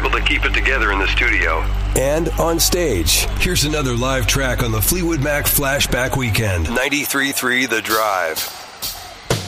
able to keep it together in the studio. And on stage. Here's another live track on the Fleetwood Mac Flashback Weekend. 93.3 The Drive.